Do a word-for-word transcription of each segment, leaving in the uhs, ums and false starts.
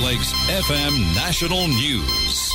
Lakes F M National News.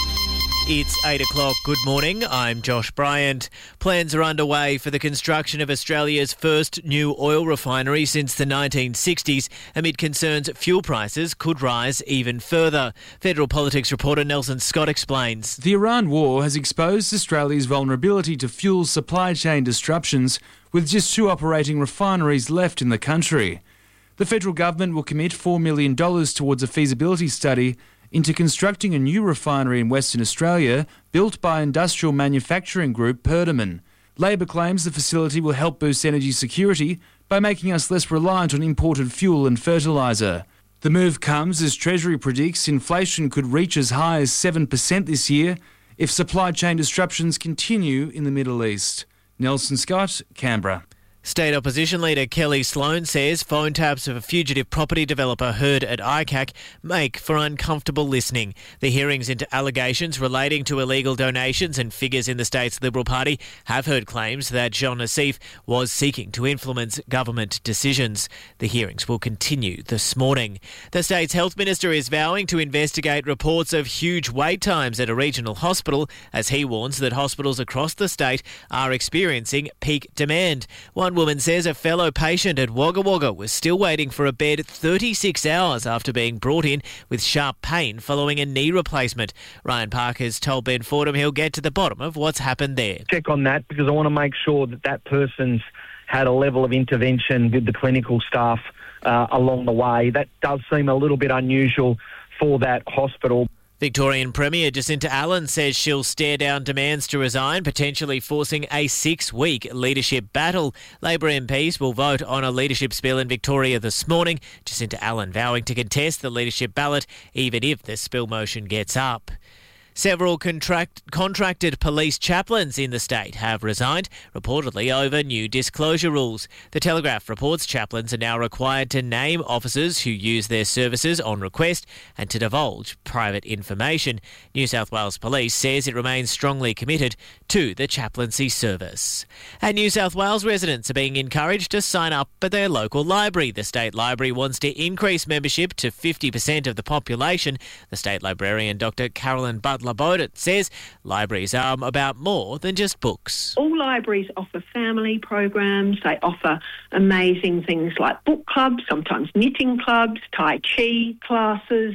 It's eight o'clock. Good morning. I'm Josh Bryant. Plans are underway for the construction of Australia's first new oil refinery since the nineteen sixties, amid concerns fuel prices could rise even further. Federal politics reporter Nelson Scott explains. The Iran war has exposed Australia's vulnerability to fuel supply chain disruptions, with just two operating refineries left in the country. The federal government will commit four million dollars towards a feasibility study into constructing a new refinery in Western Australia built by industrial manufacturing group Perdaman. Labor claims the facility will help boost energy security by making us less reliant on imported fuel and fertiliser. The move comes as Treasury predicts inflation could reach as high as seven percent this year if supply chain disruptions continue in the Middle East. Nelson Scott, Canberra. State Opposition Leader Kelly Sloan says phone taps of a fugitive property developer heard at I C A C make for uncomfortable listening. The hearings into allegations relating to illegal donations and figures in the state's Liberal Party have heard claims that Jean Nassif was seeking to influence government decisions. The hearings will continue this morning. The state's health minister is vowing to investigate reports of huge wait times at a regional hospital, as he warns that hospitals across the state are experiencing peak demand. One woman says a fellow patient at Wagga Wagga was still waiting for a bed thirty-six hours after being brought in with sharp pain following a knee replacement. Ryan Parker's told Ben Fordham he'll get to the bottom of what's happened there. Check on that, because I want to make sure that that person's had a level of intervention with the clinical staff uh, along the way. That does seem a little bit unusual for that hospital. Victorian Premier Jacinta Allen says she'll stare down demands to resign, potentially forcing a six-week leadership battle. Labor M Ps will vote on a leadership spill in Victoria this morning. Jacinta Allen vowing to contest the leadership ballot, even if the spill motion gets up. Several contract, contracted police chaplains in the state have resigned, reportedly over new disclosure rules. The Telegraph reports chaplains are now required to name officers who use their services on request and to divulge private information. New South Wales Police says it remains strongly committed to the chaplaincy service. And New South Wales residents are being encouraged to sign up at their local library. The State Library wants to increase membership to fifty percent of the population. The State Librarian, Doctor Carolyn Butler Bowden, says libraries are about more than just books. All libraries offer family programs. They offer amazing things like book clubs, sometimes knitting clubs, Tai Chi classes.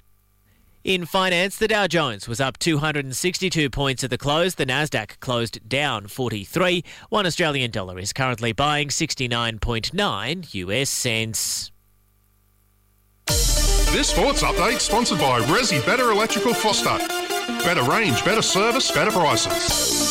In finance, the Dow Jones was up two hundred sixty-two points at the close. The Nasdaq closed down forty-three. One Australian dollar is currently buying sixty-nine point nine U S cents. This sports update sponsored by Resi Better Electrical Foster. Better range, better service, better prices.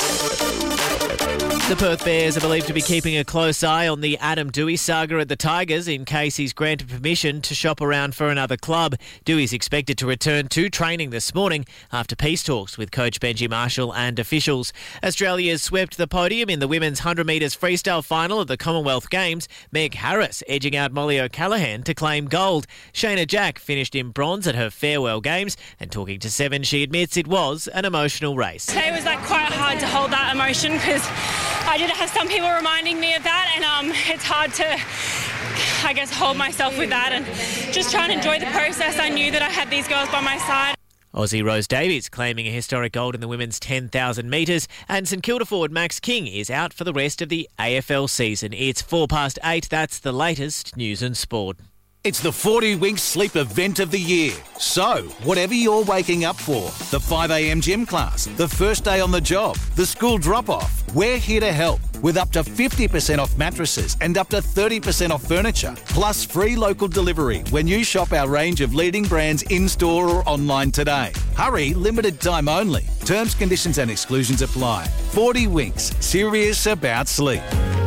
The Perth Bears are believed to be keeping a close eye on the Adam Dewey saga at the Tigers in case he's granted permission to shop around for another club. Dewey's expected to return to training this morning after peace talks with coach Benji Marshall and officials. Australia's swept the podium in the women's one hundred metres freestyle final of the Commonwealth Games. Meg Harris edging out Molly O'Callaghan to claim gold. Shayna Jack finished in bronze at her farewell games, and talking to Seven, she admits it was an emotional race. Today was like quite hard to hold that emotion because I did have some people reminding me of that, and um, it's hard to, I guess, hold myself with that and just try and enjoy the process. I knew that I had these girls by my side. Aussie Rose Davies claiming a historic gold in the women's ten thousand metres, and St Kilda forward Max King is out for the rest of the A F L season. It's four past eight. That's the latest news and sport. It's the forty Winks Sleep event of the year. So, whatever you're waking up for, the five a.m. gym class, the first day on the job, the school drop-off, we're here to help with up to fifty percent off mattresses and up to thirty percent off furniture, plus free local delivery when you shop our range of leading brands in-store or online today. Hurry, limited time only. Terms, conditions and exclusions apply. forty Winks, serious about sleep.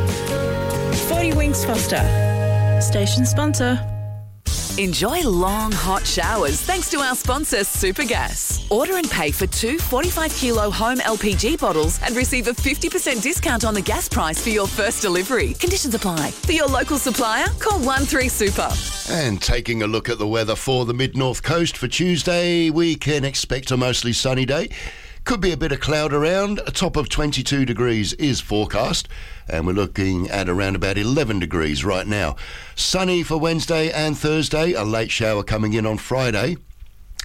forty Winks Foster, station sponsor. Enjoy long, hot showers thanks to our sponsor, Supergas. Order and pay for two forty-five kilo home L P G bottles and receive a fifty percent discount on the gas price for your first delivery. Conditions apply. For your local supplier, call one three super. And taking a look at the weather for the mid-north coast for Tuesday, we can expect a mostly sunny day. Could be a bit of cloud around. A top of twenty-two degrees is forecast, and we're looking at around about eleven degrees right now. Sunny for Wednesday and Thursday, a late shower coming in on Friday.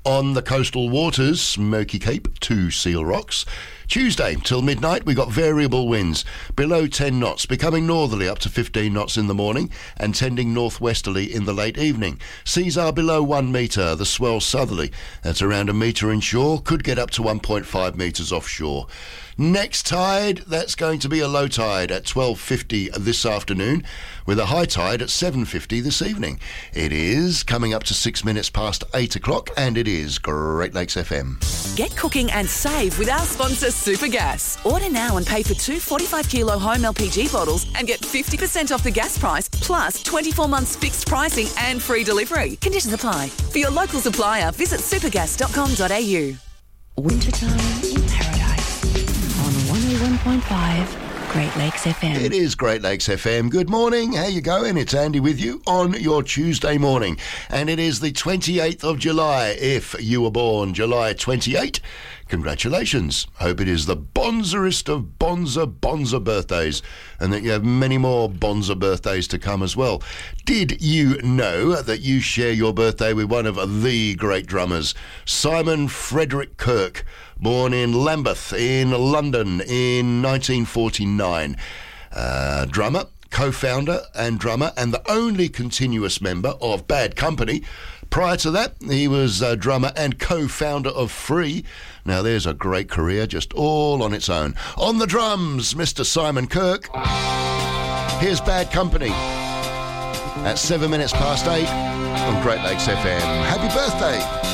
On the coastal waters, Smoky Cape to Seal Rocks. Tuesday till midnight, we got variable winds below ten knots, becoming northerly up to fifteen knots in the morning and tending northwesterly in the late evening. Seas are below one metre, the swell southerly. That's around a metre inshore, could get up to one point five metres offshore. Next tide, that's going to be a low tide at twelve fifty this afternoon, with a high tide at seven fifty this evening. It is coming up to six minutes past eight o'clock, and it is Great Lakes F M. Get cooking and save with our sponsor Supergas. Order now and pay for two forty-five kilo home L P G bottles and get fifty percent off the gas price, plus twenty-four months fixed pricing and free delivery. Conditions apply. For your local supplier, visit supergas dot com dot a u. Wintertime in Paradise on one oh one point five Great Lakes F M. It is Great Lakes F M. Good morning. How you going? It's Andy with you on your Tuesday morning. And it is the twenty-eighth of July. If you were born July twenty-eighth, congratulations. Hope it is the bonzerest of bonzer bonzer birthdays and that you have many more bonzer birthdays to come as well. Did you know that you share your birthday with one of the great drummers, Simon Frederick Kirk, born in Lambeth in London in nineteen forty-nine. Uh, drummer, co-founder and drummer, and the only continuous member of Bad Company. Prior to that, he was a drummer and co-founder of Free. Now, there's a great career just all on its own. On the drums, Mister Simon Kirk. Here's Bad Company at seven minutes past eight on Great Lakes F M. Happy birthday.